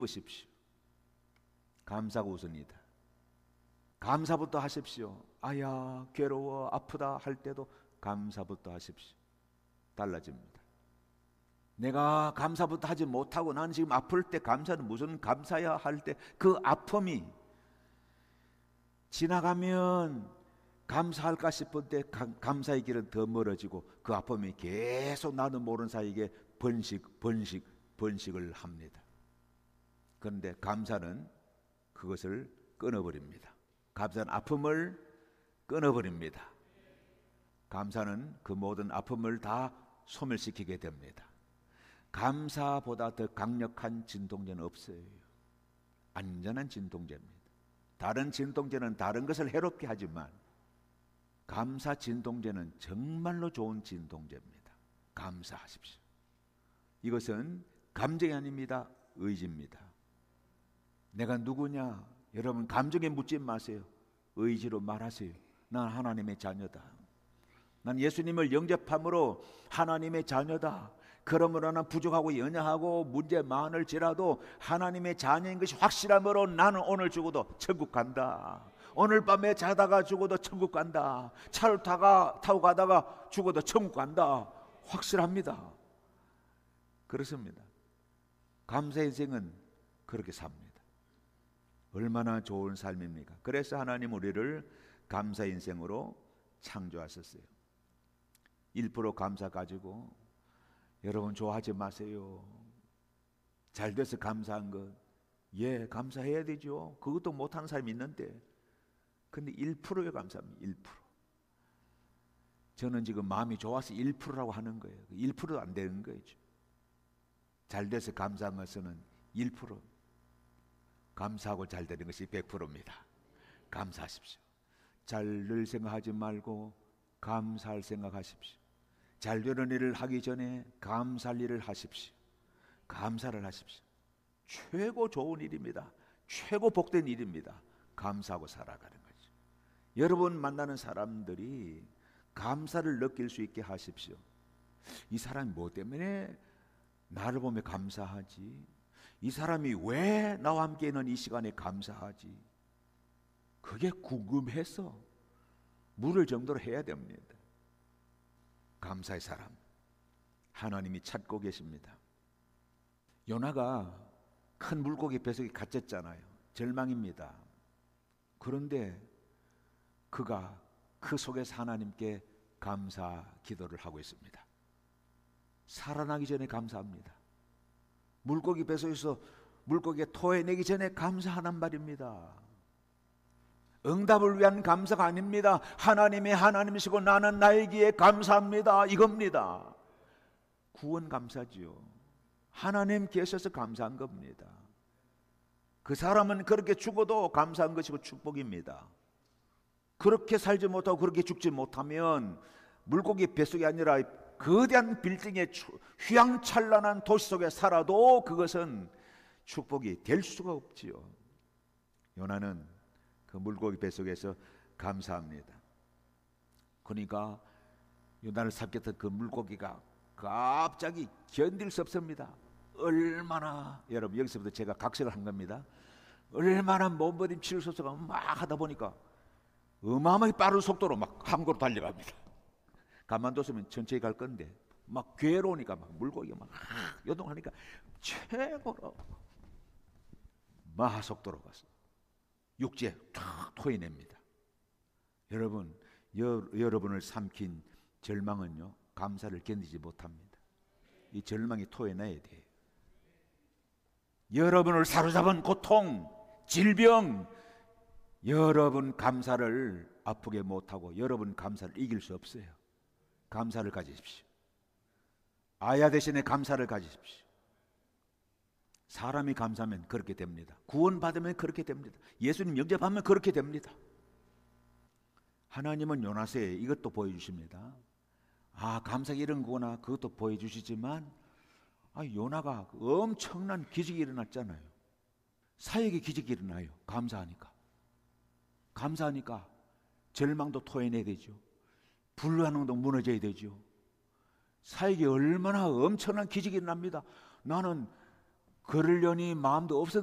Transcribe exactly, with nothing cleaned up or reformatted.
보십시오. 감사가 우선이다. 감사부터 하십시오. 아야 괴로워 아프다 할 때도 감사부터 하십시오. 달라집니다. 내가 감사부터 하지 못하고 나는 지금 아플 때 감사는 무슨 감사야 할 때 그 아픔이 지나가면 감사할까 싶을 때 감사의 길은 더 멀어지고 그 아픔이 계속 나도 모르는 사이에 번식 번식 번식을 합니다. 그런데 감사는 그것을 끊어버립니다. 감사는 아픔을 끊어버립니다. 감사는 그 모든 아픔을 다 소멸시키게 됩니다. 감사보다 더 강력한 진통제는 없어요. 안전한 진통제입니다. 다른 진통제는 다른 것을 해롭게 하지만 감사 진통제는 정말로 좋은 진통제입니다. 감사하십시오. 이것은 감정이 아닙니다. 의지입니다. 내가 누구냐? 여러분 감정에 묻지 마세요. 의지로 말하세요. 난 하나님의 자녀다. 난 예수님을 영접함으로 하나님의 자녀다. 그러므로 난 부족하고 연약하고 문제 많을지라도 하나님의 자녀인 것이 확실함으로 나는 오늘 죽어도 천국 간다. 오늘 밤에 자다가 죽어도 천국 간다. 차를 타가, 타고 가다가 죽어도 천국 간다. 확실합니다. 그렇습니다. 감사 인생은 그렇게 삽니다. 얼마나 좋은 삶입니까? 그래서 하나님 우리를 감사 인생으로 창조하셨어요. 일 퍼센트 감사 가지고 여러분 좋아하지 마세요. 잘 돼서 감사한 것, 예 감사해야 되죠. 그것도 못하는 사람이 있는데 근데 일 퍼센트에 감사합니다. 일 퍼센트. 저는 지금 마음이 좋아서 일 퍼센트라고 하는 거예요. 일 퍼센트도 안 되는 거죠. 잘 돼서 감사한 것은 일 퍼센트. 감사하고 잘 되는 것이 백 퍼센트입니다. 감사하십시오. 잘 늘 생각하지 말고 감사할 생각하십시오. 잘 되는 일을 하기 전에 감사할 일을 하십시오. 감사를 하십시오. 최고 좋은 일입니다. 최고 복된 일입니다. 감사하고 살아가는 거죠. 여러분 만나는 사람들이 감사를 느낄 수 있게 하십시오. 이 사람이 뭐 때문에 나를 보며 감사하지? 이 사람이 왜 나와 함께 있는 이 시간에 감사하지? 그게 궁금해서 물을 정도로 해야 됩니다. 감사의 사람 하나님이 찾고 계십니다. 요나가 큰 물고기 뱃속에 갇혔잖아요. 절망입니다. 그런데 그가 그 속에서 하나님께 감사 기도를 하고 있습니다. 살아나기 전에 감사합니다. 물고기 뱃속에서 물고기가 토해내기 전에 감사하란 말입니다. 응답을 위한 감사가 아닙니다. 하나님의 하나님이시고 나는 나이기에 감사합니다. 이겁니다. 구원 감사지요. 하나님 계셔서 감사한 겁니다. 그 사람은 그렇게 죽어도 감사한 것이고 축복입니다. 그렇게 살지 못하고 그렇게 죽지 못하면 물고기 뱃속이 아니라 거대한 빌딩의 휘황찬란한 도시 속에 살아도 그것은 축복이 될 수가 없지요. 요나는 그 물고기 뱃속에서 감사합니다. 그러니까 요나를 삼켰던 그 물고기가 갑자기 견딜 수 없습니다. 얼마나 여러분 여기서부터 제가 각색을 한 겁니다. 얼마나 몸부림칠 수 없어가 막 하다 보니까 어마어마하게 빠른 속도로 막 항구로 달려갑니다. 가만뒀으면 천천히 갈 건데 막 괴로우니까 막 물고기가 막 요동하니까 최고로 마하속도로 가서 육지에 탁 토해냅니다. 여러분 여, 여러분을 삼킨 절망은요 감사를 견디지 못합니다. 이 절망이 토해내야 돼요. 여러분을 사로잡은 고통, 질병, 여러분 감사를 아프게 못하고 여러분 감사를 이길 수 없어요. 감사를 가지십시오. 아야 대신에 감사를 가지십시오. 사람이 감사하면 그렇게 됩니다. 구원받으면 그렇게 됩니다. 예수님 영접하면 그렇게 됩니다. 하나님은 요나서에 이것도 보여주십니다. 아 감사가 이런 거구나 그것도 보여주시지만 아, 요나가 엄청난 기적이 일어났잖아요. 사역의 기적이 일어나요. 감사하니까. 감사하니까 절망도 토해내야 되죠. 불가능도 무너져야 되죠. 사역이 얼마나 엄청난 기적이 일어납니다. 나는 그러려니 마음도 없었